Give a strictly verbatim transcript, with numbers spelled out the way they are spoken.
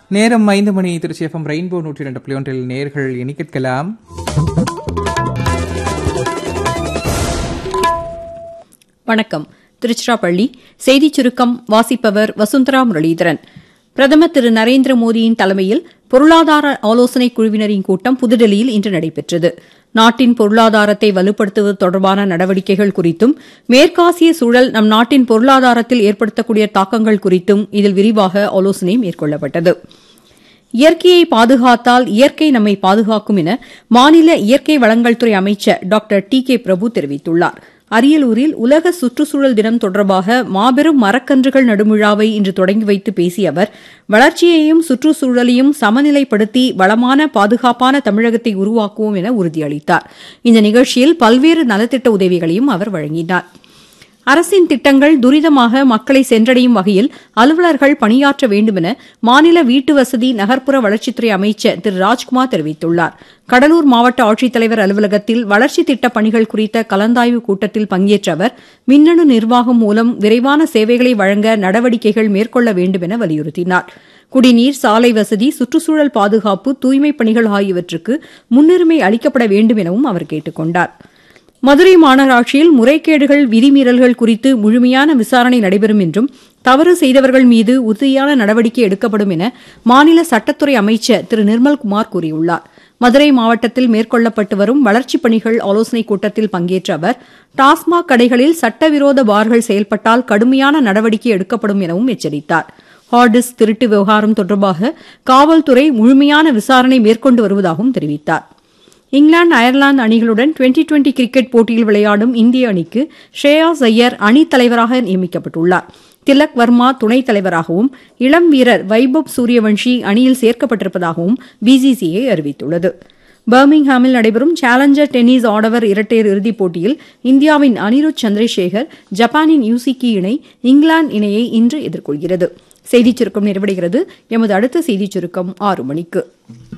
நேரம் ஐந்து மணி. Trichy FM rainbow நூற்றி இரண்டு புள்ளி ஒன்றில் நேர்கள் இணைக்கலாம். வணக்கம். திருச்சிராப்பள்ளி செய்திச் சுருக்கம் வாசிப்பவர் வசுந்தரா முரளிதரன். பிரதமர் திரு நரேந்திர மோடியின் தலைமையில் பொருளாதார ஆலோசனைக் குழுவினரின் கூட்டம் புதுதில்லியில் இன்று நடைபெற்றது. நாட்டின் பொருளாதாரத்தை வலுப்படுத்துவது தொடர்பான நடவடிக்கைகள் குறித்தும் மேற்காசிய சூழல் நம் நாட்டின் பொருளாதாரத்தில் ஏற்படுத்தக்கூடிய தாக்கங்கள் குறித்தும் இதில் விரிவாக ஆலோசனை மேற்கொள்ளப்பட்டது. இயற்கையை பாதுகாத்தால் இயற்கை நம்மை பாதுகாக்கும் என மாநில இயற்கை வளங்கள் துறை அமைச்சர் டாக்டர் டி கே பிரபு தெரிவித்துள்ளார். அரியலூரில் உலக சுற்றுச்சூழல் தினம் தொடர்பாக மாபெரும் மரக்கன்றுகள் நடும் விழாவை இன்று தொடங்கி வைத்து பேசிய அவர், வளர்ச்சியையும் சுற்றுச்சூழலையும் சமநிலைப்படுத்தி வளமான பாதுகாப்பான தமிழகத்தை உருவாக்குவோம் என உறுதியளித்தார். இந்த நிகழ்ச்சியில் பல்வேறு நலத்திட்ட உதவிகளையும் அவர் வழங்கினார். அரசின் திட்டங்கள் துரிதமாக மக்களை சென்றடையும் வகையில் அலுவலர்கள் பணியாற்ற வேண்டுமென மாநில வீட்டுவசதி நகர்ப்புற வளர்ச்சித்துறை அமைச்சர் திரு ராஜ்குமார் தெரிவித்துள்ளார். கடலூர் மாவட்ட ஆட்சித்தலைவர் அலுவலகத்தில் வளர்ச்சித் திட்டப் பணிகள் குறித்த கலந்தாய்வு கூட்டத்தில் பங்கேற்ற அவர், மின்னணு நிர்வாகம் மூலம் விரைவான சேவைகளை வழங்க நடவடிக்கைகள் மேற்கொள்ள வேண்டும் என வலியுறுத்தினார். குடிநீர், சாலை வசதி, சுற்றுச்சூழல் பாதுகாப்பு, தூய்மைப் பணிகள் ஆகியவற்றுக்கு முன்னுரிமை அளிக்கப்பட வேண்டும் எனவும் அவர் கேட்டுக் கொண்டார். மதுரை மாநகராட்சியில் முறைகேடுகள், விதிமீறல்கள் குறித்து முழுமையான விசாரணை நடைபெறும் என்றும் தவறு செய்தவர்கள் மீது உறுதியான நடவடிக்கை எடுக்கப்படும் என மாநில சட்டத்துறை அமைச்சர் திரு நிர்மல்குமார் கூறியுள்ளார். மதுரை மாவட்டத்தில் மேற்கொள்ளப்பட்டு வரும் வளர்ச்சிப் பணிகள் ஆலோசனைக் கூட்டத்தில் பங்கேற்ற அவர், டாஸ்மாக் கடைகளில் சட்டவிரோத பார்கள் செயல்பட்டால் கடுமையான நடவடிக்கை எடுக்கப்படும் எனவும் எச்சரித்தார். ஹார்டிஸ்க் திருட்டு விவகாரம் தொடர்பாக காவல்துறை முழுமையான விசாரணை மேற்கொண்டு வருவதாகவும் தெரிவித்தார். England, Ireland அணிகளுடன் twenty twenty cricket போட்டியில் விளையாடும் இந்திய அணிக்கு ஸ்ரேயாஸ் ஐயர் அணித் தலைவராக நியமிக்கப்பட்டுள்ளார். திலக் வர்மா துணைத் தலைவராகவும் இளம் வீரர் வைபவ் சூரியவன்ஷி அணியில் சேர்க்கப்பட்டிருப்பதாகவும் பிசிசிஐ அறிவித்துள்ளது. பர்மிங்ஹாமில் நடைபெறும் சேலஞ்சர் டென்னிஸ் ஆடவர் இரட்டையர் இறுதிப் போட்டியில் இந்தியாவின் அனிருத் சந்திரசேகர் ஜப்பானின் யூசிகி இணை இங்கிலாந்து இணையை இன்று எதிர்கொள்கிறது. செய்திச் சுருக்கம் நிறைவடைகிறது. எமது அடுத்த செய்திச் சுருக்கம் ஆறு மணிக்கு.